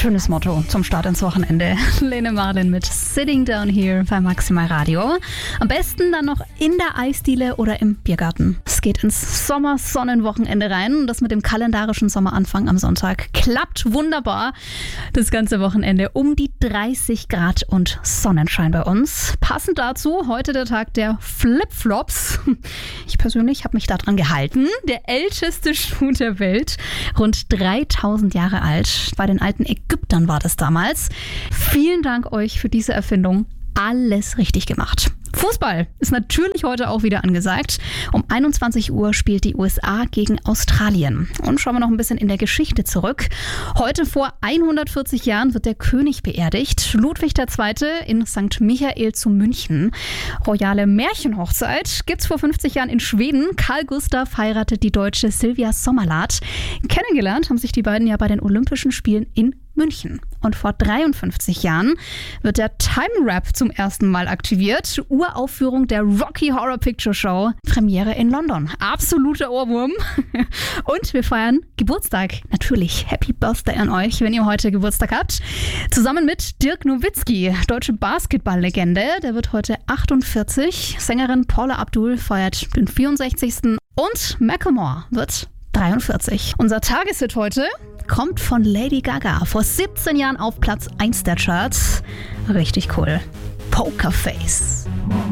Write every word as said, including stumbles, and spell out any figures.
Schönes Motto zum Start ins Wochenende. Lene Marlin mit Sitting Down Here bei Maximal Radio. Am besten dann noch in der Eisdiele oder im Biergarten. Es geht ins Sommersonnenwochenende rein und das mit dem kalendarischen Sommeranfang am Sonntag klappt wunderbar. Das ganze Wochenende um die dreißig Grad und Sonnenschein bei uns. Passend dazu heute der Tag der Flipflops. Ich persönlich habe mich daran gehalten. Der älteste Schuh der Welt, rund dreitausend Jahre alt. Bei den alten Ägyptern war das damals. Vielen Dank euch für diese Erfindung. Alles richtig gemacht. Fußball ist natürlich heute auch wieder angesagt. Um einundzwanzig Uhr spielt die U S A gegen Australien. Und schauen wir noch ein bisschen in der Geschichte zurück. Heute vor hundertvierzig Jahren wird der König beerdigt. Ludwig der Zweite in Sankt Michael zu München. Royale Märchenhochzeit gibt's vor fünfzig Jahren in Schweden. Carl Gustaf heiratet die Deutsche Silvia Sommerlath. Kennengelernt haben sich die beiden ja bei den Olympischen Spielen in München. Und vor dreiundfünfzig Jahren wird der Time Rap zum ersten Mal aktiviert. Uraufführung der Rocky Horror Picture Show. Premiere in London. Absoluter Ohrwurm. Und wir feiern Geburtstag. Natürlich Happy Birthday an euch, wenn ihr heute Geburtstag habt. Zusammen mit Dirk Nowitzki, deutsche Basketballlegende. Der wird heute achtundvierzig. Sängerin Paula Abdul feiert den vierundsechzigsten Und Macklemore wird dreiundvierzig. Unser Tageshit heute kommt von Lady Gaga. Vor siebzehn Jahren auf Platz eins der Charts. Richtig cool. Pokerface.